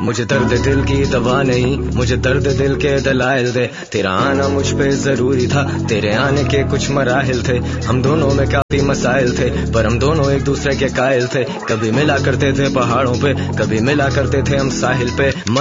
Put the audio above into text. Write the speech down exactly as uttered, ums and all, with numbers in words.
मुझे दर्द दिल की दवा नहीं, मुझे दर्द दिल के दलाइल दे। तेरा आना मुझ पे जरूरी था, तेरे आने के कुछ मराहिल थे। हम दोनों में काफी मसाइल थे, पर हम दोनों एक दूसरे के कायल थे। कभी मिला करते थे पहाड़ों पे, कभी मिला करते थे हम साहिल पे।